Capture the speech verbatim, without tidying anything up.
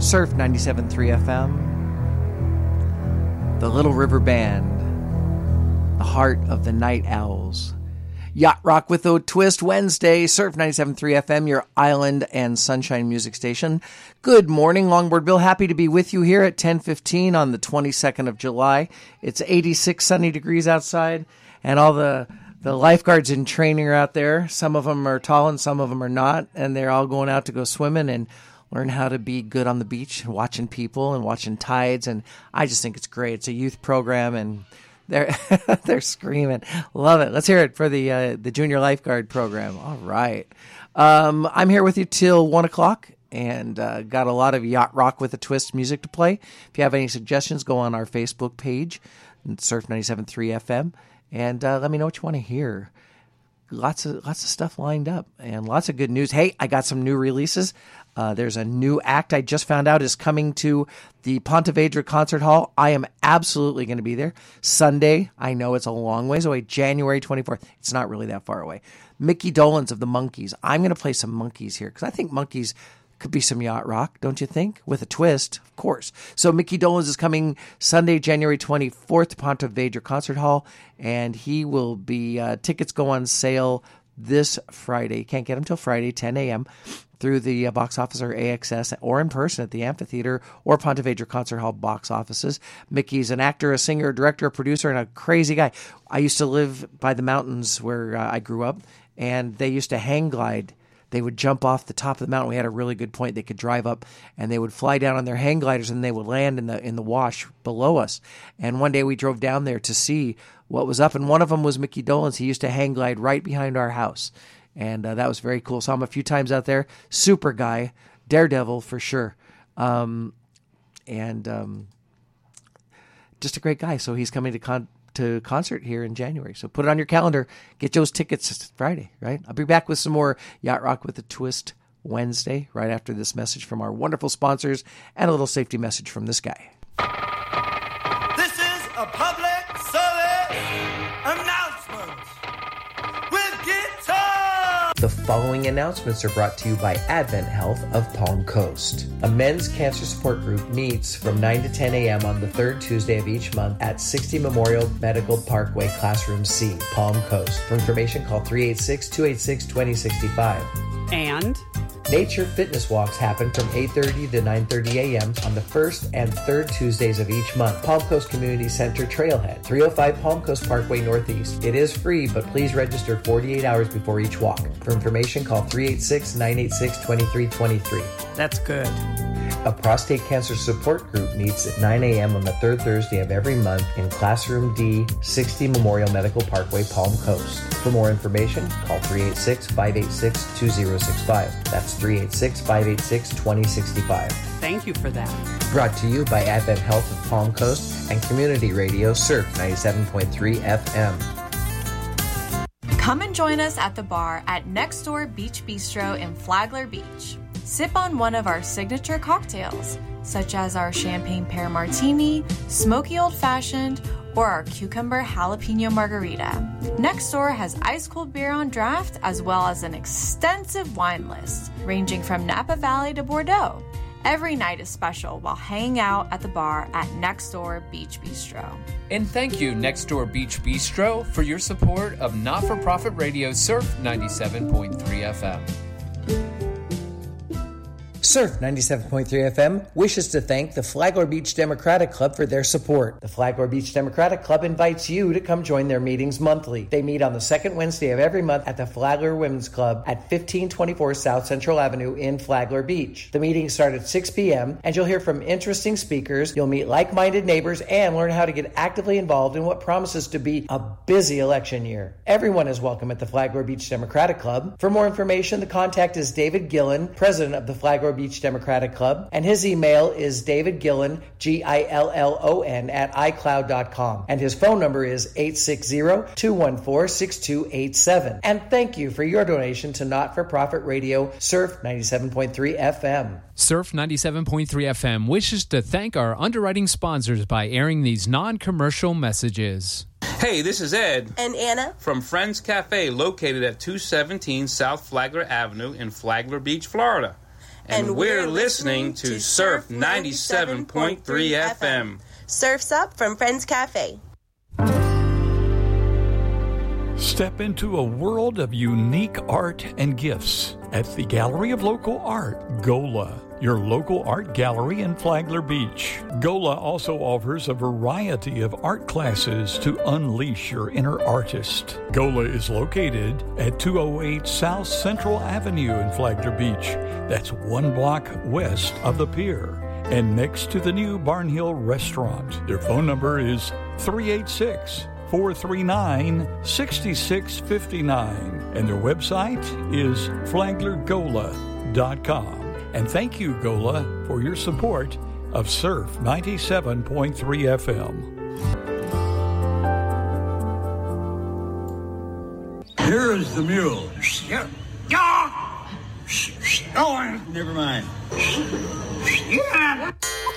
Surf ninety-seven point three F M, the Little River Band, the heart of the Night Owls. Yacht Rock with a Twist Wednesday, Surf ninety-seven point three F M, your island and sunshine music station. Good morning, Longboard Bill. Happy to be with you here at ten fifteen on the twenty-second of July. It's eighty-six sunny degrees outside, and all the, the lifeguards in training are out there. Some of them are tall and some of them are not, and they're all going out to go swimming and learn how to be good on the beach and watching people and watching tides. And I just think it's great. It's a youth program, and They're they're screaming. Love it. Let's hear it for the uh, the junior lifeguard program. All right. Um, I'm here with you till one o'clock, and uh, got a lot of Yacht Rock with a Twist music to play. If you have any suggestions, go on our Facebook page, Surf ninety-seven point three F M, and uh, let me know what you want to hear. Lots of lots of stuff lined up, and lots of good news. Hey, I got some new releases. Uh, there's a new act I just found out is coming to the Ponte Vedra Concert Hall. I am absolutely going to be there. Sunday, I know it's a long ways away, January twenty-fourth. It's not really that far away. Mickey Dolenz of the Monkees. I'm going to play some Monkees here because I think Monkees could be some yacht rock, don't you think? With a twist, of course. So Mickey Dolenz is coming Sunday, January twenty-fourth to Ponte Vedra Concert Hall, and he will be, uh, tickets go on sale this Friday. You can't get them till Friday, ten a.m., through the uh, box office or A X S, or in person at the amphitheater or Ponte Vedra Concert Hall box offices. Mickey's an actor, a singer, a director, a producer, and a crazy guy. I used to live by the mountains where uh, I grew up, and they used to hang glide. They would jump off the top of the mountain. We had a really good point. They could drive up, and they would fly down on their hang gliders, and they would land in the in the wash below us. And one day we drove down there to see what was up, and one of them was Mickey Dolenz. He used to hang glide right behind our house. And uh, that was very cool. Saw him a few times out there. Super guy. Daredevil for sure. Um, and um, just a great guy. So he's coming to con- to concert here in January. So put it on your calendar. Get those tickets Friday, right? I'll be back with some more Yacht Rock with a Twist Wednesday right after this message from our wonderful sponsors and a little safety message from this guy. This is a public service announcement with Guitar. The following announcements are brought to you by Advent Health of Palm Coast. A men's cancer support group meets from nine to ten a.m. on the third Tuesday of each month at sixty Memorial Medical Parkway, Classroom C, Palm Coast. For information, call three eight six, two eight six, two zero six five. And Nature Fitness Walks happen from eight thirty to nine thirty a.m. on the first and third Tuesdays of each month. Palm Coast Community Center Trailhead, three oh five Palm Coast Parkway Northeast. It is free, but please register forty-eight hours before each walk. For information, call three eight six, nine eight six, two three two three. that's good. A prostate cancer support group meets at nine a.m. on the third Thursday of every month in Classroom D, sixty Memorial Medical Parkway, Palm Coast. For more information, call three eight six, five eight six, two zero six five. That's three eight six, five eight six, two zero six five. Thank you for that. Brought to you by Advent Health of Palm Coast and Community Radio Surf ninety-seven point three F M. Come and join us at the bar at Next Door Beach Bistro in Flagler Beach. Sip on one of our signature cocktails, such as our champagne pear martini, smoky old-fashioned, or our cucumber jalapeno margarita. Next Door has ice-cold beer on draft, as well as an extensive wine list, ranging from Napa Valley to Bordeaux. Every night is special while hanging out at the bar at Next Door Beach Bistro. And thank you, Next Door Beach Bistro, for your support of not-for-profit radio Surf ninety-seven point three F M. Surf ninety-seven point three F M wishes to thank the Flagler Beach Democratic Club for their support. The Flagler Beach Democratic Club invites you to come join their meetings monthly. They meet on the second Wednesday of every month at the Flagler Women's Club at fifteen twenty-four South Central Avenue in Flagler Beach. The meetings start at six p.m. and you'll hear from interesting speakers, you'll meet like-minded neighbors, and learn how to get actively involved in what promises to be a busy election year. Everyone is welcome at the Flagler Beach Democratic Club. For more information, the contact is David Gillen, president of the Flagler Beach Democratic Club, and his email is David Gillon, G I L L O N, at i cloud dot com, and his phone number is eight six zero, two one four, six two eight seven. And thank you for your donation to Not-for-Profit Radio Surf ninety-seven point three F M. Surf ninety-seven point three F M wishes to thank our underwriting sponsors by airing these non-commercial messages. Hey, this is Ed and Anna from Friends Cafe, located at two seventeen South Flagler Avenue in Flagler Beach, Florida. and we're listening to Surf ninety-seven point three F M. Surf's Up from Friends Cafe. Step into a world of unique art and gifts at the Gallery of Local Art, GOLA, your local art gallery in Flagler Beach. GOLA also offers a variety of art classes to unleash your inner artist. GOLA is located at two oh eight South Central Avenue in Flagler Beach. That's one block west of the pier and next to the new Barnhill Restaurant. Their phone number is three eight six, four three nine, six six five nine and their website is flagler gola dot com. And thank you, GOLA, for your support of Surf ninety-seven point three F M. Here is the mule. Yeah. Yeah. Oh, never mind. Yeah.